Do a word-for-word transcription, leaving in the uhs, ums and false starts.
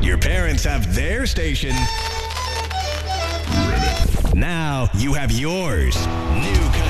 Your parents have their station. Now you have yours. New